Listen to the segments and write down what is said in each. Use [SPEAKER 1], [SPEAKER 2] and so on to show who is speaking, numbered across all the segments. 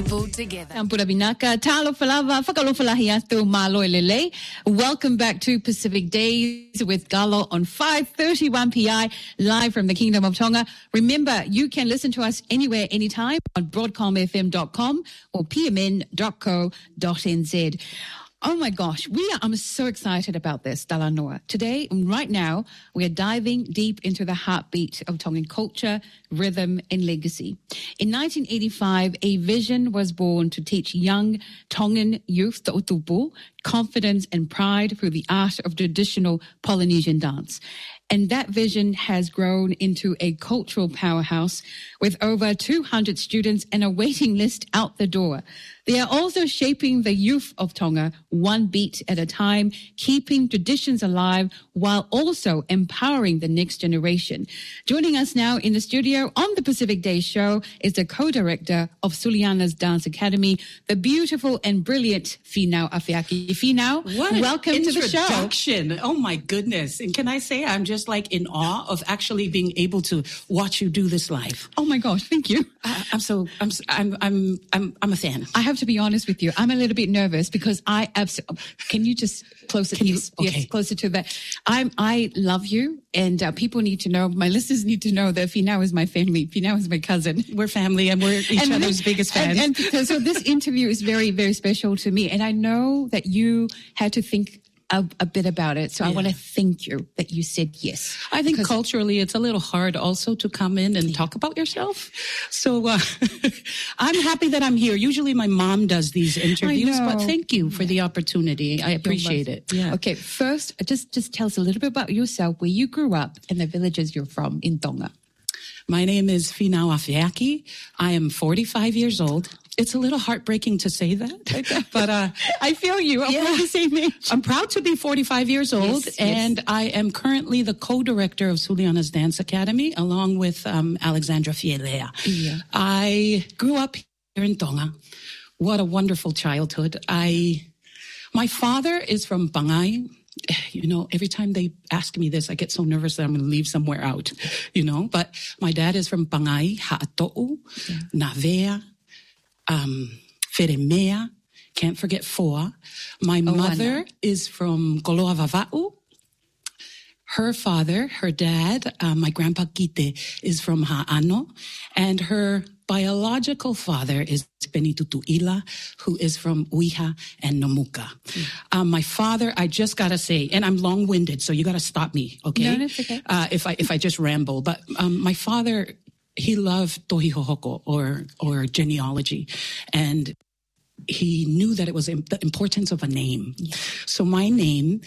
[SPEAKER 1] people together.
[SPEAKER 2] Tampura binaka, talo falava, whakalofalahi atu malo elele. Welcome back to Pacific Days with Galo on 5:31 PI, live from the Kingdom of Tonga. Remember, you can listen to us anywhere, anytime on broadcomfm.com or pmn.co.nz. Oh my gosh, I'm so excited about this, Talanoa. Today, right now, we are diving deep into the heartbeat of Tongan culture, rhythm, and legacy. In 1985, a vision was born to teach young Tongan youth, the Utupu, confidence and pride through the art of traditional Polynesian dance. And that vision has grown into a cultural powerhouse with over 200 students and a waiting list out the door. They are also shaping the youth of Tonga one beat at a time, keeping traditions alive while also empowering the next generation. Joining us now in the studio on the Pacific Day Show is the co-director of Suliana's Dance Academy, the beautiful and brilliant Finau Awhiaki. Finau, welcome to the show.
[SPEAKER 3] Introduction. Oh my goodness. And can I say I'm just like in awe of actually being able to watch you do this live.
[SPEAKER 2] Oh my gosh, thank you.
[SPEAKER 3] I'm a fan.
[SPEAKER 2] I have to be honest with you. I'm a little bit nervous because I absolutely. Can you just closer? Yes, closer to that. I love you, and people need to know. My listeners need to know that Finau is my family. Finau is my cousin.
[SPEAKER 3] We're family, and we're each other's biggest fans.
[SPEAKER 2] And so this interview is very, very special to me, and I know that you had to think a bit about it. So I want to thank you that you said yes.
[SPEAKER 3] I think culturally it's a little hard also to come in and talk about yourself. So I'm happy that I'm here. Usually my mom does these interviews, but thank you for the opportunity. I appreciate it.
[SPEAKER 2] Yeah. Okay, first, just tell us a little bit about yourself, where you grew up and the villages you're from in Tonga.
[SPEAKER 3] My name is Finau Awhiaki. I am 45 years old. It's a little heartbreaking to say that, but
[SPEAKER 2] I feel you. I'm the same age.
[SPEAKER 3] I'm proud to be 45 years old, and I am currently the co-director of Suliana's Dance Academy, along with Alexandra Fielea. Yeah. I grew up here in Tonga. What a wonderful childhood. My father is from Bangai. You know, every time they ask me this, I get so nervous that I'm going to leave somewhere out, you know. But my dad is from Bangai, Ha'ato'u, Navea, Wheremea, can't forget Foa. My mother is from Koloa Vava'u. Her father, her dad, my grandpa Kite, is from Ha'ano. And her biological father is Penitutu'ila, who is from Uiha and Nomuka. My father, I just got to say, and I'm long-winded, so you got to stop me, okay?
[SPEAKER 2] No, that's okay.
[SPEAKER 3] If I just ramble. But my father, he loved tohihohoko or genealogy, and he knew that it was the importance of a name. Yeah. So my name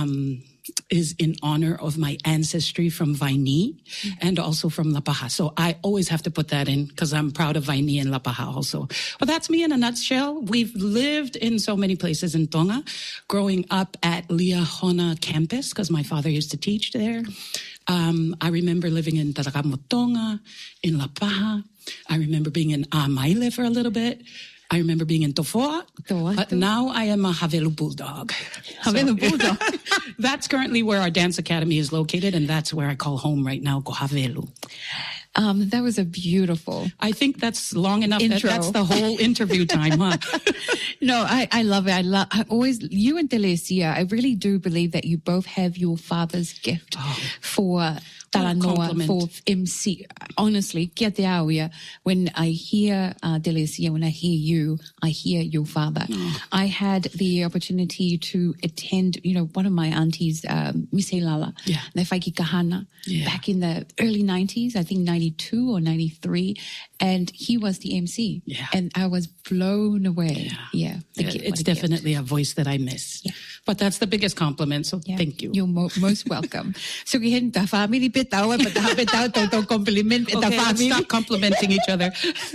[SPEAKER 3] is in honor of my ancestry from Vaini and also from Lapaha. So I always have to put that in because I'm proud of Vaini and Lapaha also. But that's me in a nutshell. We've lived in so many places in Tonga, growing up at Liahona campus because my father used to teach there. I remember living in Tatakamotonga, in Lapaha. I remember being in Amaile for a little bit. I remember being in Tofoa, but now I am a Havelu Bulldog.
[SPEAKER 2] Havelu Bulldog.
[SPEAKER 3] That's currently where our dance academy is located, and that's where I call home right now, Ko Havelu.
[SPEAKER 2] That was a beautiful.
[SPEAKER 3] I think that's long enough.
[SPEAKER 2] Intro.
[SPEAKER 3] That's the whole interview time, huh?
[SPEAKER 2] No, I love it. I always, you and Telesia, I really do believe that you both have your father's gift for Talanoa, for MC. Honestly, kia te awia. When I hear Telesia, when I hear you, I hear your father. I had the opportunity to attend, one of my aunties, Miss Lala, the Whaiki Kahana, back in the early 90s, I think 92 or 93, and he was the MC. Yeah. And I was blown away. Yeah.
[SPEAKER 3] It's definitely a voice that I miss. Yeah. But that's the biggest compliment, so thank you.
[SPEAKER 2] You're most welcome. So we had the family bitaw, but the compliment the family.
[SPEAKER 3] Stop complimenting each other.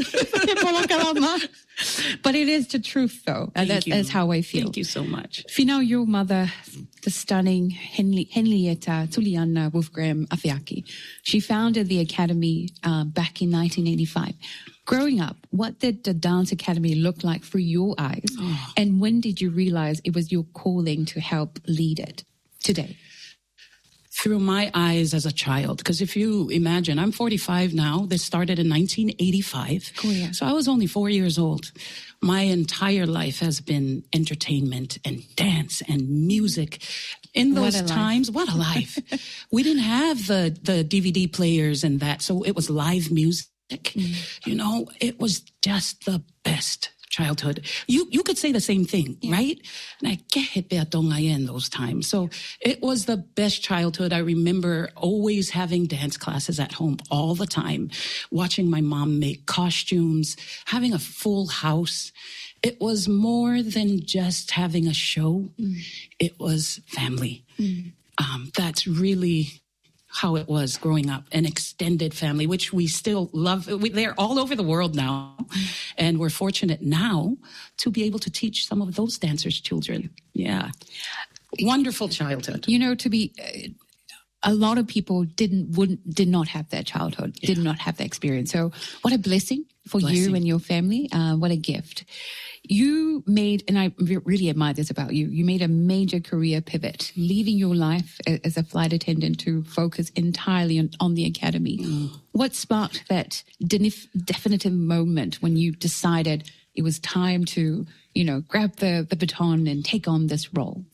[SPEAKER 2] But it is the truth, though. That's how I feel.
[SPEAKER 3] Thank you so much.
[SPEAKER 2] Finau, your mother, the stunning Henrietta Tuliana Wolfgram Awhiaki, she founded the academy back in 1985. Growing up, what did the dance academy look like through your eyes? And when did you realize it was your calling to help lead it today?
[SPEAKER 3] through my eyes as a child. Because if you imagine, I'm 45 now. This started in 1985.
[SPEAKER 2] Cool, yeah.
[SPEAKER 3] So I was only 4 years old. My entire life has been entertainment and dance and music. In those times, what a life. We didn't have the DVD players and that. So it was live music. You know, it was just the best childhood. You could say the same thing, right? In those times. So it was the best childhood. I remember always having dance classes at home all the time, watching my mom make costumes, having a full house. It was more than just having a show. It was family. That's really how it was growing up, an extended family, which we still love. They're all over the world now. And we're fortunate now to be able to teach some of those dancers' children. Yeah. Wonderful childhood.
[SPEAKER 2] You know, a lot of people did not have that childhood, did not have that experience. So what a blessing for you and your family. What a gift. You made, and I really admire this about you, you made a major career pivot, leaving your life as a flight attendant to focus entirely on the academy. What sparked that definitive moment when you decided it was time to, you know, grab the baton and take on this role?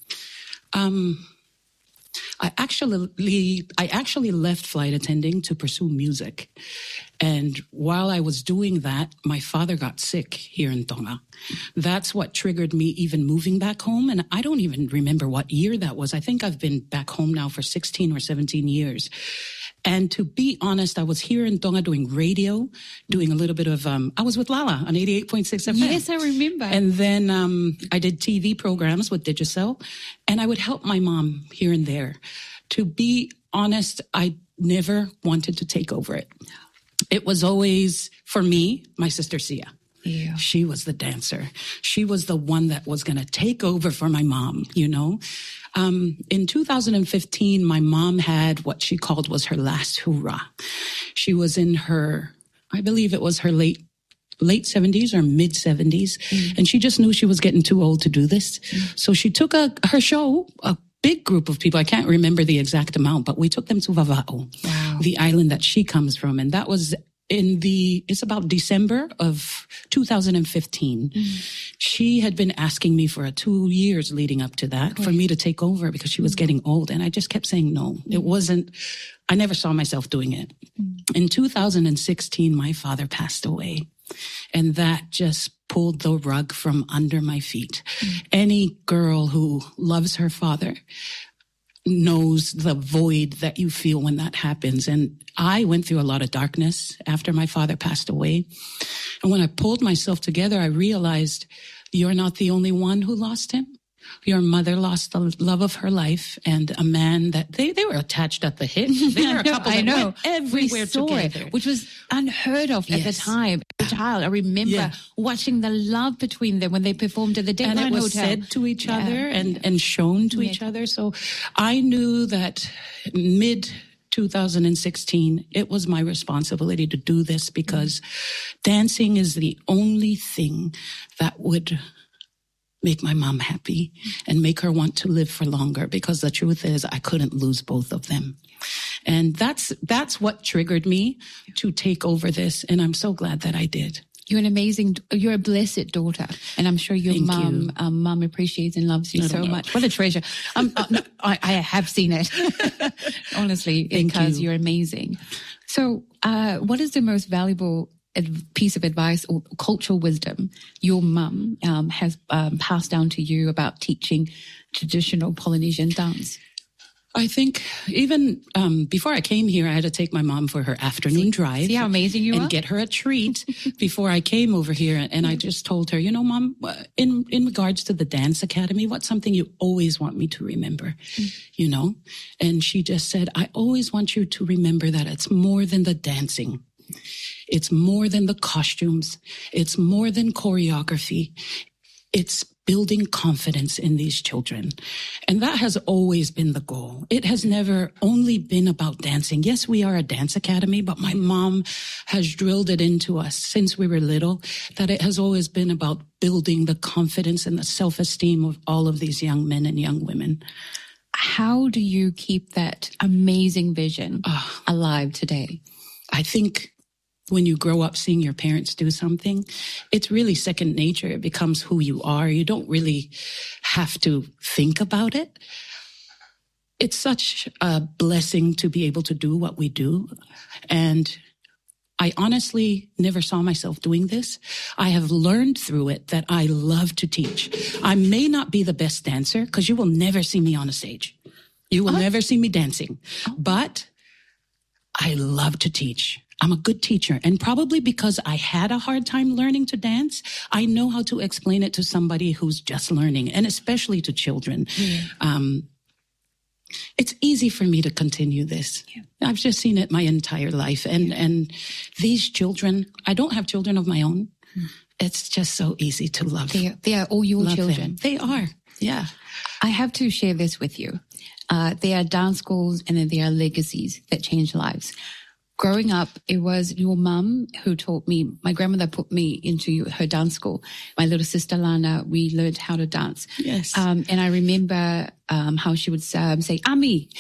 [SPEAKER 3] I actually left flight attending to pursue music. And while I was doing that, my father got sick here in Tonga. That's what triggered me even moving back home. And I don't even remember what year that was. I think I've been back home now for 16 or 17 years. And to be honest, I was here in Tonga doing radio, doing a little bit of, I was with Lala on 88.6 FM.
[SPEAKER 2] Yes, I remember.
[SPEAKER 3] And then I did TV programs with Digicel, and I would help my mom here and there. To be honest, I never wanted to take over it. It was always, for me, my sister Sia.
[SPEAKER 2] Yeah.
[SPEAKER 3] She was the dancer. She was the one that was going to take over for my mom, you know. In 2015, my mom had what she called was her last hurrah. She was in her, I believe it was her late 70s or mid 70s. And she just knew she was getting too old to do this. So she took her show, a big group of people. I can't remember the exact amount, but we took them to Vava'o, the island that she comes from. And that was it's about December of 2015. She had been asking me for 2 years leading up to that for me to take over because she was getting old. And I just kept saying no. It wasn't, I never saw myself doing it. In 2016, my father passed away. And that just pulled the rug from under my feet. Any girl who loves her father knows the void that you feel when that happens. And I went through a lot of darkness after my father passed away. And when I pulled myself together, I realized you're not the only one who lost him. Your mother lost the love of her life, and a man that they were attached at the hip. They were a couple that went everywhere together,
[SPEAKER 2] which was unheard of at the time. As a child, I remember watching the love between them when they performed at the Dateline Hotel.
[SPEAKER 3] And it was said to each other and shown to each other. So I knew that mid 2016, it was my responsibility to do this because dancing is the only thing that would make my mom happy and make her want to live for longer, because the truth is I couldn't lose both of them. And that's what triggered me to take over this. And I'm so glad that I did.
[SPEAKER 2] You're a blessed daughter. And I'm sure your mom appreciates and loves you so much. What a treasure. I have seen it, honestly, because you're amazing. So what is the most valuable piece of advice or cultural wisdom your mum has passed down to you about teaching traditional Polynesian dance?
[SPEAKER 3] I think even before I came here, I had to take my mom for her afternoon drive.
[SPEAKER 2] See how amazing you are?
[SPEAKER 3] And get her a treat before I came over here. And I just told her, you know, Mom, in regards to the dance academy, what's something you always want me to remember, you know? And she just said, I always want you to remember that it's more than the dancing. It's more than the costumes. It's more than choreography. It's building confidence in these children. And that has always been the goal. It has never only been about dancing. Yes, we are a dance academy, but my mom has drilled it into us since we were little that it has always been about building the confidence and the self-esteem of all of these young men and young women.
[SPEAKER 2] How do you keep that amazing vision alive today?
[SPEAKER 3] I think when you grow up seeing your parents do something, it's really second nature. It becomes who you are. You don't really have to think about it. It's such a blessing to be able to do what we do. And I honestly never saw myself doing this. I have learned through it that I love to teach. I may not be the best dancer because you will never see me on a stage. You will never see me dancing. But I love to teach. I'm a good teacher. And probably because I had a hard time learning to dance, I know how to explain it to somebody who's just learning, and especially to children. It's easy for me to continue this. Yeah. I've just seen it my entire life. And these children, I don't have children of my own. It's just so easy to love.
[SPEAKER 2] They are all your children.
[SPEAKER 3] Them. They are. Yeah.
[SPEAKER 2] I have to share this with you. There are dance schools and then there are legacies that change lives. Growing up, it was your mum who taught me. My grandmother put me into her dance school. My little sister Lana, we learned how to dance.
[SPEAKER 3] Yes.
[SPEAKER 2] And I remember how she would say, Ami.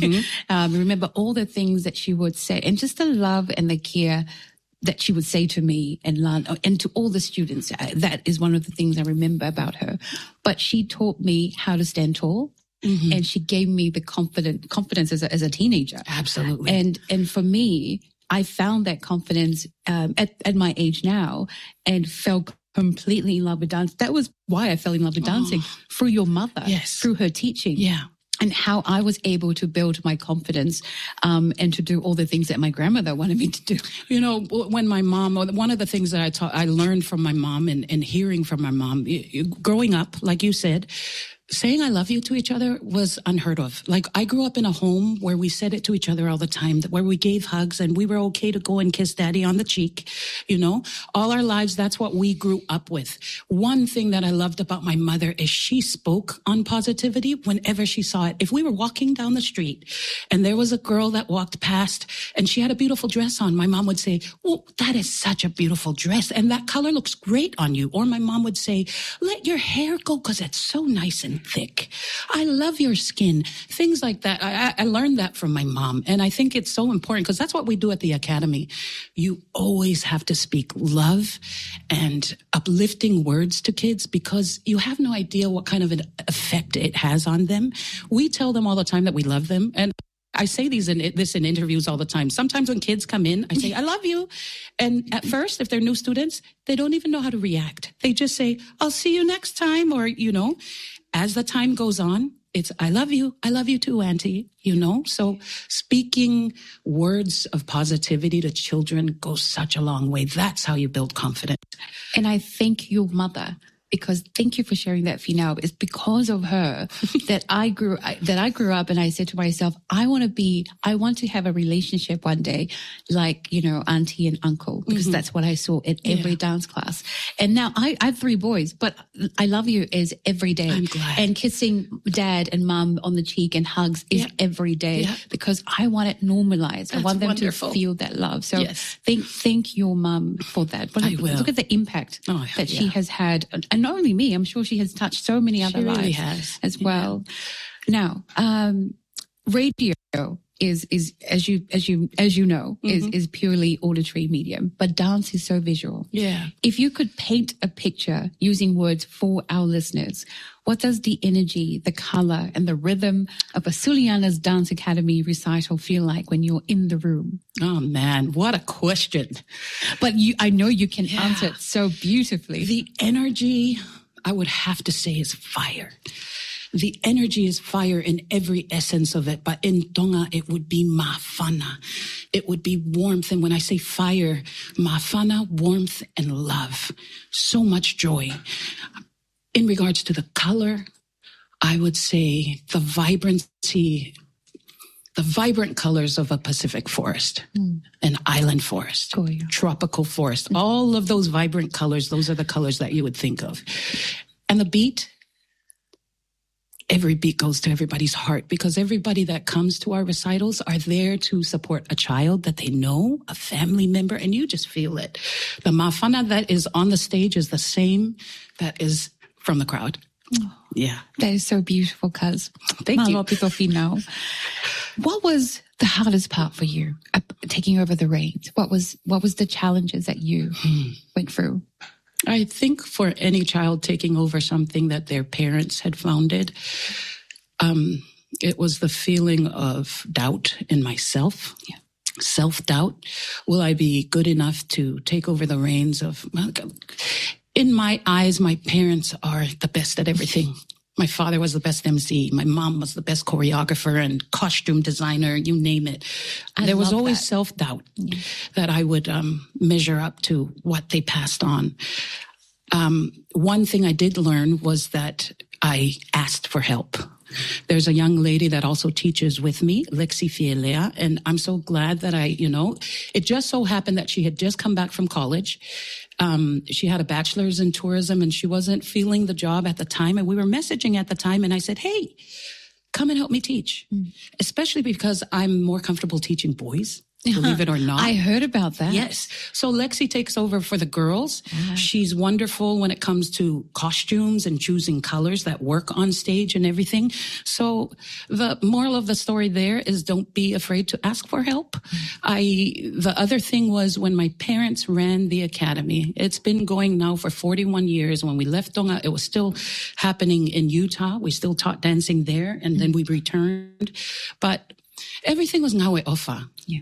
[SPEAKER 2] I remember all the things that she would say and just the love and the care that she would say to me and to all the students. That is one of the things I remember about her. But she taught me how to stand tall. And she gave me the confidence as a teenager.
[SPEAKER 3] Absolutely.
[SPEAKER 2] And for me, I found that confidence at my age now and fell completely in love with dance. That was why I fell in love with dancing, through your mother, through her teaching.
[SPEAKER 3] Yeah.
[SPEAKER 2] And how I was able to build my confidence and to do all the things that my grandmother wanted me to do.
[SPEAKER 3] You know, when my mom, one of the things that I learned from my mom and hearing from my mom, growing up, like you said, saying I love you to each other was unheard of. Like, I grew up in a home where we said it to each other all the time, where we gave hugs and we were okay to go and kiss daddy on the cheek. You know, all our lives, that's what we grew up with. One thing that I loved about my mother is she spoke on positivity whenever she saw it. If we were walking down the street and there was a girl that walked past and she had a beautiful dress on, my mom would say, "Oh, that is such a beautiful dress. And that color looks great on you." Or my mom would say, "Let your hair go because it's so nice and thick. I love your skin." Things like that. I learned that from my mom. And I think it's so important because that's what we do at the Academy. You always have to speak love and uplifting words to kids because you have no idea what kind of an effect it has on them. We tell them all the time that we love them. And I say this in interviews all the time. Sometimes when kids come in, I say, "I love you." And at first, if they're new students, they don't even know how to react. They just say, "I'll see you next time." Or, you know, as the time goes on, it's, "I love you too, Auntie," you know? So speaking words of positivity to children goes such a long way. That's how you build confidence.
[SPEAKER 2] And I thank your mother. Because thank you for sharing that, Finau. It's because of her that I grew up and I said to myself, I want to have a relationship one day like, you know, auntie and uncle, because that's what I saw at every dance class. And now I have 3 boys, but I love you is every day.
[SPEAKER 3] I'm glad.
[SPEAKER 2] And kissing dad and mom on the cheek and hugs is every day because I want it normalized. I want them to feel that love. So thank your mom for that. But
[SPEAKER 3] I will.
[SPEAKER 2] Look at the impact that she has had. And not only me, I'm sure she has touched so many other lives as well. Now, radio is as you know is purely auditory medium, but dance is so visual.
[SPEAKER 3] Yeah.
[SPEAKER 2] If you could paint a picture using words for our listeners, what does the energy, the color, and the rhythm of a Suliana's Dance Academy recital feel like when you're in the room?
[SPEAKER 3] Oh man, what a question!
[SPEAKER 2] But I know you can answer it so beautifully.
[SPEAKER 3] The energy, I would have to say, is fire. The energy is fire in every essence of it. But in Tonga, it would be mafana. It would be warmth. And when I say fire, mafana, warmth, and love. So much joy. In regards to the color, I would say the vibrancy, the vibrant colors of a Pacific forest, an island forest, tropical forest. All of those vibrant colors, those are the colors that you would think of. And the beat, every beat goes to everybody's heart because everybody that comes to our recitals are there to support a child that they know, a family member, and you just feel it. The mafana that is on the stage is the same that is from the crowd. Yeah.
[SPEAKER 2] That is so beautiful, cuz.
[SPEAKER 3] Thank you.
[SPEAKER 2] What was the hardest part for you taking over the reins? What was the challenges that you went through?
[SPEAKER 3] I think for any child taking over something that their parents had founded, it was the feeling of doubt in myself.
[SPEAKER 2] Yeah.
[SPEAKER 3] Self-doubt. Will I be good enough to take over the reins of... In my eyes, my parents are the best at everything. My father was the best MC. My mom was the best choreographer and costume designer, you name it. There was always self-doubt that I would measure up to what they passed on. One thing I did learn was that I asked for help. There's a young lady that also teaches with me, Lexi Fielea, and I'm so glad that it just so happened that she had just come back from college. She had a bachelor's in tourism and she wasn't feeling the job at the time. And we were messaging at the time and I said, hey, come and help me teach, especially because I'm more comfortable teaching boys. Believe it or not.
[SPEAKER 2] I heard about that.
[SPEAKER 3] Yes. So Lexi takes over for the girls. She's wonderful when it comes to costumes and choosing colors that work on stage and everything. So the moral of the story there is don't be afraid to ask for help. The other thing was when my parents ran the academy, it's been going now for 41 years. When we left Tonga, it was still happening in Utah. We still taught dancing there and then we returned. But everything was ngawe ofa.
[SPEAKER 2] Yeah.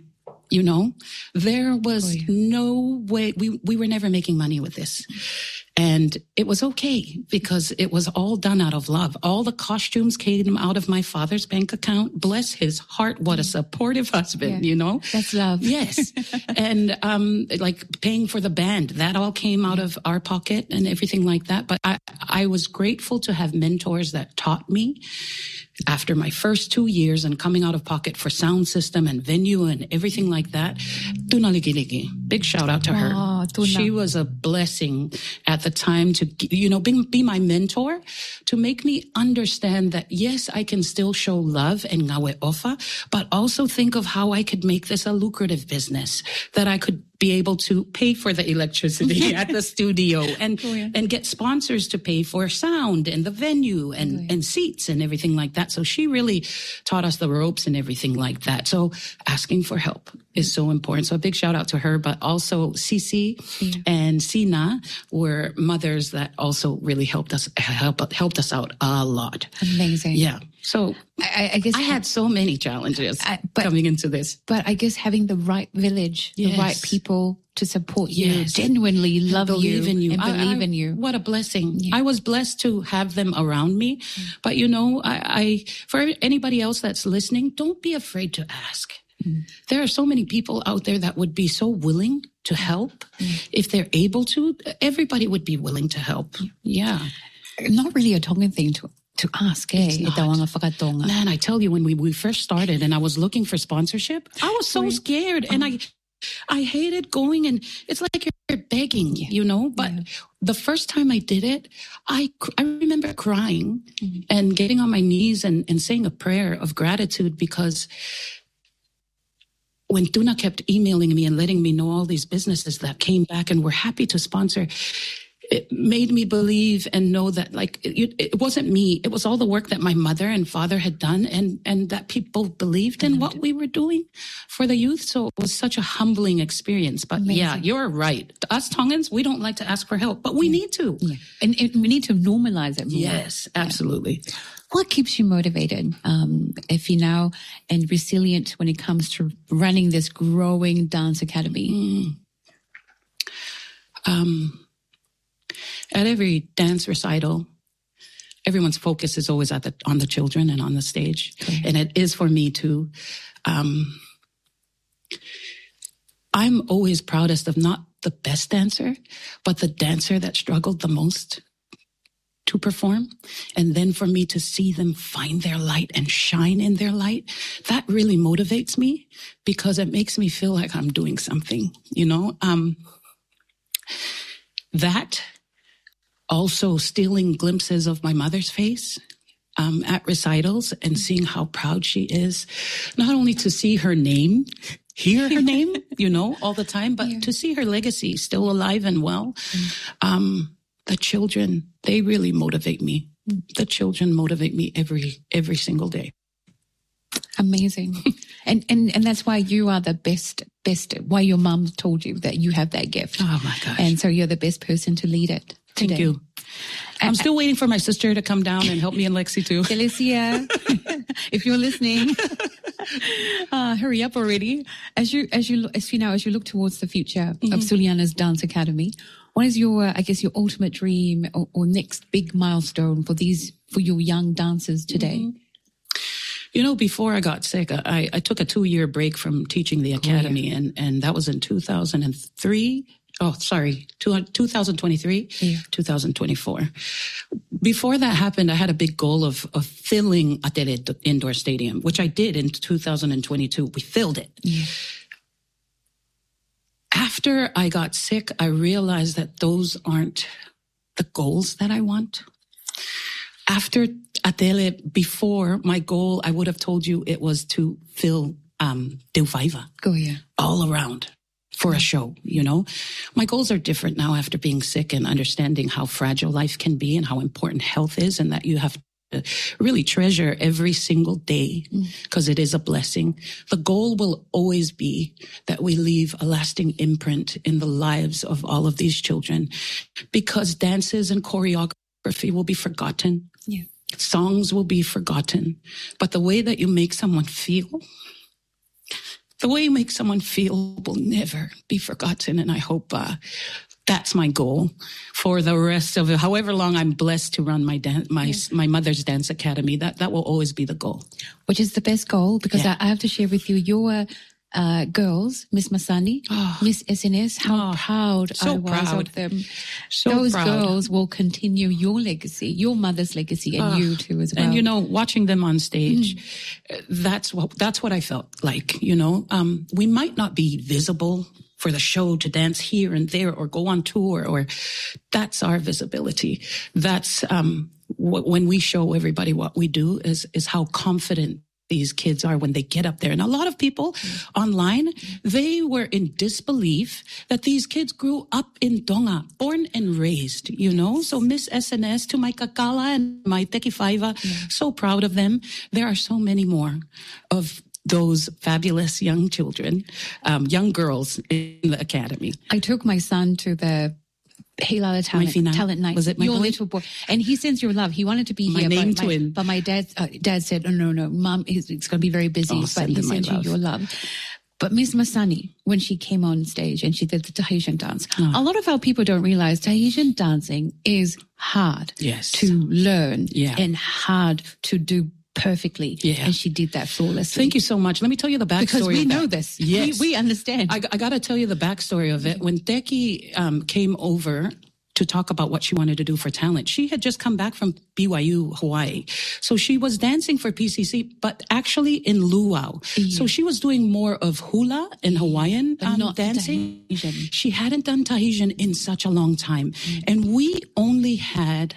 [SPEAKER 3] There was no way. We were never making money with this. And it was okay because it was all done out of love. All the costumes came out of my father's bank account. Bless his heart. What a supportive husband,
[SPEAKER 2] That's love.
[SPEAKER 3] Yes. And, like paying for the band, that all came out of our pocket and everything like that. But I was grateful to have mentors that taught me. After my first 2 years and coming out of pocket for sound system and venue and everything like that, Tuna Ligiligi, big shout out to her. She was a blessing at the time to, be my mentor, to make me understand that, yes, I can still show love and ngawe ofa, but also think of how I could make this a lucrative business, that I could be able to pay for the electricity at the studio and get sponsors to pay for sound and the venue and seats and everything like that. So she really taught us the ropes and everything like that. So asking for help is so important. So a big shout out to her, but also Cici and Sina were mothers that also really helped us out a lot.
[SPEAKER 2] Amazing.
[SPEAKER 3] Yeah. So
[SPEAKER 2] I guess
[SPEAKER 3] I had so many challenges coming into this.
[SPEAKER 2] But I guess having the right village, the right people to support you, genuinely love you,
[SPEAKER 3] believe in you,
[SPEAKER 2] and believe in you.
[SPEAKER 3] What a blessing. Yeah. I was blessed to have them around me. But, I for anybody else that's listening, don't be afraid to ask. There are so many people out there that would be so willing to help. If they're able to, everybody would be willing to help. Yeah.
[SPEAKER 2] Not really a Tongan thing to ask,
[SPEAKER 3] Man, I tell you, when we first started and I was looking for sponsorship, I was so scared and I hated going, and it's like you're begging, but the first time I did it, I remember crying and getting on my knees and saying a prayer of gratitude, because when Tuna kept emailing me and letting me know all these businesses that came back and were happy to sponsor, it made me believe and know that it wasn't me. It was all the work that my mother and father had done and that people believed in what we were doing for the youth. So it was such a humbling experience. But yeah, you're right. Us Tongans, we don't like to ask for help, but we need to.
[SPEAKER 2] Yeah. And we need to normalize it more.
[SPEAKER 3] Yes, absolutely.
[SPEAKER 2] Yeah. What keeps you motivated, if you now and resilient when it comes to running this growing dance academy?
[SPEAKER 3] At every dance recital, everyone's focus is always on the children and on the stage. Okay. And it is for me too. I'm always proudest of not the best dancer, but the dancer that struggled the most to perform. And then for me to see them find their light and shine in their light, that really motivates me, because it makes me feel like I'm doing something, that also stealing glimpses of my mother's face at recitals and seeing how proud she is, not only to see her name, hear her name, all the time, but to see her legacy still alive and well. The children, they really motivate me. the children motivate me every single day.
[SPEAKER 2] Amazing. and that's why you are the best, why your mum told you that you have that gift.
[SPEAKER 3] Oh my gosh.
[SPEAKER 2] And so you're the best person to lead it today.
[SPEAKER 3] Thank you. I'm still waiting for my sister to come down and help me and Lexi too.
[SPEAKER 2] Felicia, if you're listening, hurry up already. As you look towards the future of Suliana's Dance Academy, what is your ultimate dream or next big milestone for your young dancers today?
[SPEAKER 3] You know, before I got sick, I took a 2-year break from teaching the academy, and that was in 2003. Oh, sorry, 2023, 2024. Before that happened, I had a big goal of filling Atele Indoor Stadium, which I did in 2022. We filled it. Yeah. After I got sick, I realized that those aren't the goals that I want. After Atele, before my goal, I would have told you it was to fill Deu Vaiva all around for a show, you know. My goals are different now after being sick and understanding how fragile life can be and how important health is, and that you have to really treasure every single day because it is a blessing. The goal will always be that we leave a lasting imprint in the lives of all of these children, because dances and choreography will be forgotten. Yeah. Songs will be forgotten. But the way that you make someone feel, will never be forgotten. And I hope that's my goal for the rest of however long I'm blessed to run my mother's dance academy. That will always be the goal. Which is the best goal, because I have to share with you your girls, Miss Masani, Miss SNS, how proud I was of them. Those girls will continue your legacy, your mother's legacy, and you too as well. And, you know, watching them on stage, that's what I felt like, you know. We might not be visible for the show to dance here and there or go on tour, or that's our visibility. That's when we show everybody what we do is how confident these kids are when they get up there. And a lot of people online, they were in disbelief that these kids grew up in Tonga, born and raised, you know. So Miss SNS, to my kakala and my Teki Faiva, so proud of them. There are so many more of those fabulous young children, young girls in the academy. I took my son to the Hilala talent night. Was it my little boy? And he sends your love. He wanted to be here, but my dad said, no, Mom, it's going to be very busy, but he sends you your love. But Miss Masani, when she came on stage and she did the Tahitian dance, a lot of our people don't realize Tahitian dancing is hard to learn and hard to do perfectly. Yeah. And she did that flawlessly. Thank you so much. Let me tell you the backstory. Because we know this. Yes. We understand. I got to tell you the backstory of it. When Teki came over to talk about what she wanted to do for talent, she had just come back from BYU, Hawaii. So she was dancing for PCC, but actually in luau. Yeah. So she was doing more of hula and Hawaiian dancing. Tahitian. She hadn't done Tahitian in such a long time. And we only had,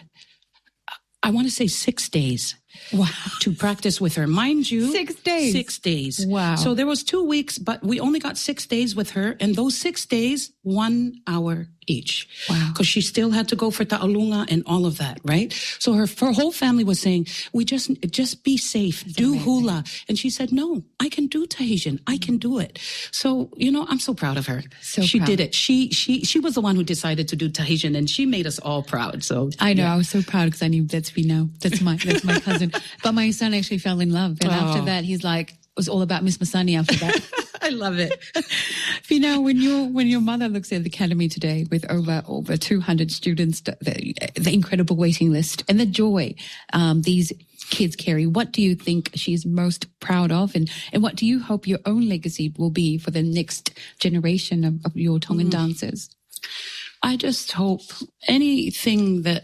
[SPEAKER 3] I want to say, 6 days. Wow. To practice with her. Mind you, 6 days. 6 days. Wow. So there was 2 weeks, but we only got 6 days with her. And those 6 days, 1 hour each. Wow. Because she still had to go for ta'alunga and all of that, right? So her whole family was saying, we just be safe, do amazing. Hula. And she said, no, I can do Tahitian. I can do it. So, you know, I'm so proud of her. She did it. She was the one who decided to do Tahitian, and she made us all proud. So I know, I was so proud because I knew that's my cousin. But my son actually fell in love. And after that, he's like, it was all about Miss Masani after that. I love it. Fina, when your mother looks at the academy today with over 200 students, the incredible waiting list and the joy these kids carry, what do you think she's most proud of? And what do you hope your own legacy will be for the next generation of your Tongan dancers? I just hope anything that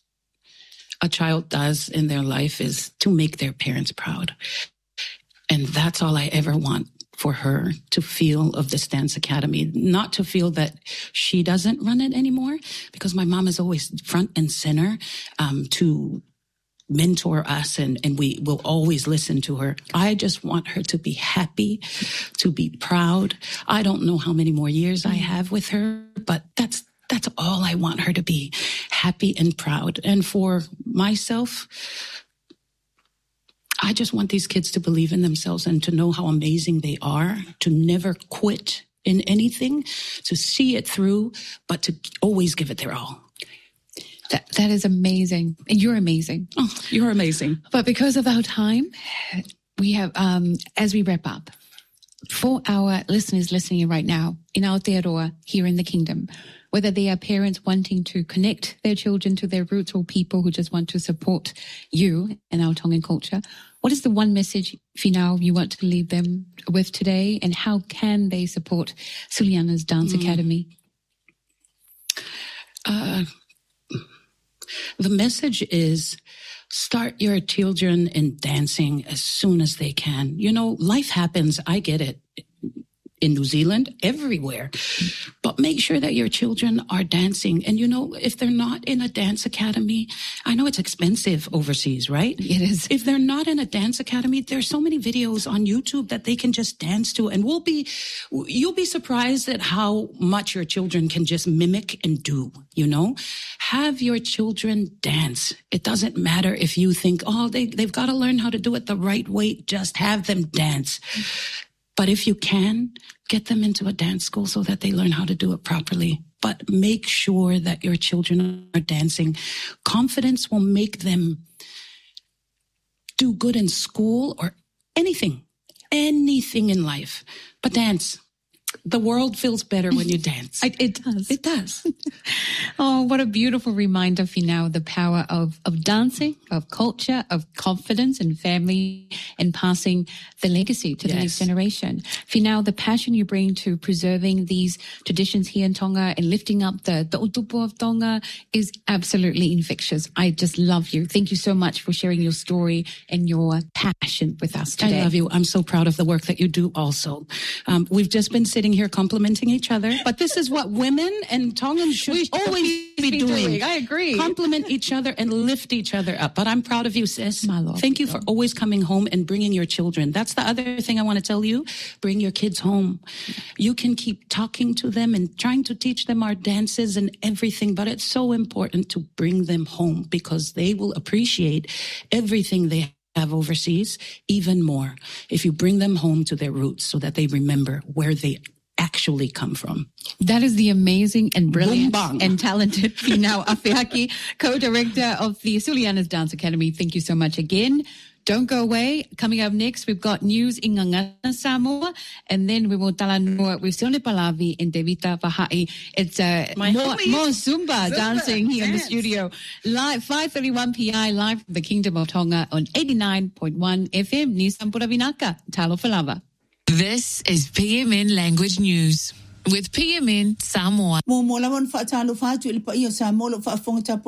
[SPEAKER 3] a child does in their life is to make their parents proud. And that's all I ever want for her to feel of this dance academy, not to feel that she doesn't run it anymore, because my mom is always front and center to mentor us, and we will always listen to her. I just want her to be happy, to be proud. I don't know how many more years I have with her, but That's all I want her to be, happy and proud. And for myself, I just want these kids to believe in themselves and to know how amazing they are, to never quit in anything, to see it through, but to always give it their all.
[SPEAKER 2] That is amazing. And you're amazing.
[SPEAKER 3] Oh, you're amazing.
[SPEAKER 2] But because of our time, we have, as we wrap up, for our listeners listening right now in Aotearoa here in the kingdom, whether they are parents wanting to connect their children to their roots or people who just want to support you and our Tongan culture, what is the one message, Finau, you want to leave them with today, and how can they support Suliana's Dance Academy?
[SPEAKER 3] The message is start your children in dancing as soon as they can. You know, life happens. I get it. In New Zealand, everywhere. But make sure that your children are dancing. And, you know, if they're not in a dance academy, I know it's expensive overseas, right?
[SPEAKER 2] It is.
[SPEAKER 3] If they're not in a dance academy, there's so many videos on YouTube that they can just dance to. And you'll be surprised at how much your children can just mimic and do, you know? Have your children dance. It doesn't matter if you think, oh, they've got to learn how to do it the right way. Just have them dance. But if you can, get them into a dance school so that they learn how to do it properly. But make sure that your children are dancing. Confidence will make them do good in school or anything in life. But dance. The world feels better when you dance.
[SPEAKER 2] It does.
[SPEAKER 3] It does.
[SPEAKER 2] Oh, what a beautiful reminder, Finau, the power of dancing, of culture, of confidence and family, and passing the legacy to the next generation. Finau, the passion you bring to preserving these traditions here in Tonga and lifting up the utupo of Tonga is absolutely infectious. I just love you. Thank you so much for sharing your story and your passion with us today.
[SPEAKER 3] I love you. I'm so proud of the work that you do also. We've just been sitting here complimenting each other, but this is what women and Tongans should always be doing.
[SPEAKER 2] I agree.
[SPEAKER 3] Compliment each other and lift each other up. But I'm proud of you, sis. Thank you for always coming home and bringing your children. That's the other thing I want to tell you. Bring your kids home. You can keep talking to them and trying to teach them our dances and everything, but it's so important to bring them home because they will appreciate everything they have overseas even more if you bring them home to their roots so that they remember where they actually come from.
[SPEAKER 2] That is the amazing and brilliant and talented Finau Awhiaki, co-director of the Suliana's Dance Academy. Thank you so much again. Don't go away. Coming up next, we've got news in Ngangana, Samoa, and then we will talanua with Sione Palavi and Devita Vahai. It's more Zumba dancing here in the studio. Live, 5:31 PI, live from the Kingdom of Tonga on 89.1 FM, Nissan Puravinaka, Talo Falava.
[SPEAKER 1] This is PMN Language News with PMN Samoa.